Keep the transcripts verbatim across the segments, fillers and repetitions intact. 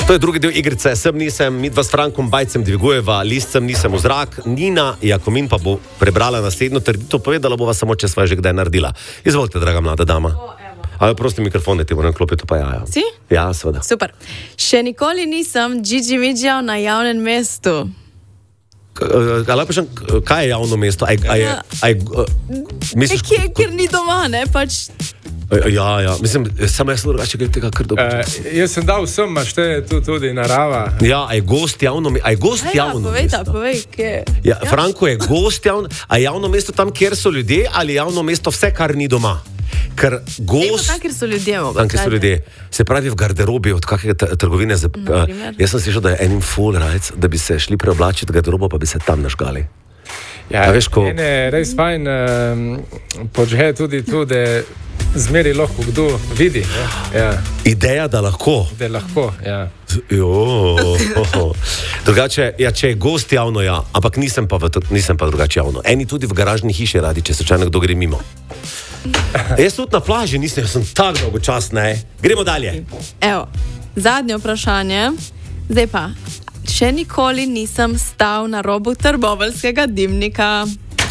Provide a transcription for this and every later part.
To je drugi del igrice, sem nisem, mi dva s Frankom Bajcem dvigujeva, listcem nisem v zrak, Nina Jakomin pa bo prebrala naslednjo trditev, povedala bova samo, če sva že kdaj naredila. Izvolite, draga mlada dama. Ali prosti mikrofon, da ti moram klopiti, pa ja. ja. Si? Ja, seveda. Super. Še nikoli nisem Gigi Midžal na javnem mestu. Ali pa še, kaj je javno mesto? Aj, aj, aj, misliš, Nekje, ker ni doma, ne, pač... Ja, ja, mislim, samo jaz drugače gre tega kar dobro. Uh, jaz sem dal vsem, a šteje tu tudi narava. Ja, aj gost javno, aj gost Ja, javno povej ta, mesto. povej, kje... Ja, Franko je gost javno, a javno mesto tam, kjer so ljudje, ali javno mesto vse, kar ni doma? Ker gost... Tam, kjer so ljudje, mogoče. Tam, kjer so ljudje. Se pravi v garderobi od kakega trgovine. Za, uh, jaz sem slišal, da je enim full rajc, da bi se šli preoblačiti v garderobo, pa bi se tam nažgali. Ja, veš, ko... Mene je res fajn uh, počehe tudi tu, da zmeri lahko kdo vidi. Ja. Ideja, da lahko. Da lahko, ja. Jo, oh, oh. Drugače, ja, če je gost javno, ja, ampak nisem pa, v, nisem pa drugače javno. Eni tudi v garažni hiši radi, če slučajno kdo gre mimo. Jaz tudi na plaži nisem, jaz sem tako dolgočasn, ne. Gremo dalje. Evo, zadnje vprašanje. Zdaj pa, še nikoli nisem stal na robu trboveljskega dimnika.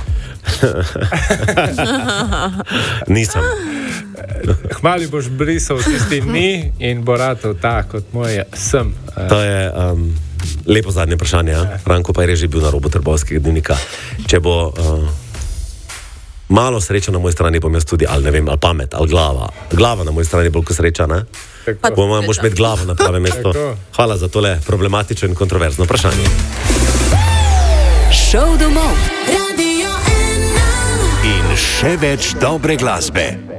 Nisem. Hmali boš brisal tisti ni in bo ratov tak, kot moj sem. To je um, lepo zadnje vprašanje, ja? Franko pa je že bil na robu trboveljskega dimnika. Če bo uh, malo sreča na moji strani, bom jaz tudi, ali ne vem, ali pamet, ali glava. Glava na moji strani bolj kot sreča, ne? Bomo moš imeti glavo na pravem mestu. Hvala za tole problematično in kontroverzno vprašanje. Šov domov. Radio ena. In še več dobre glasbe.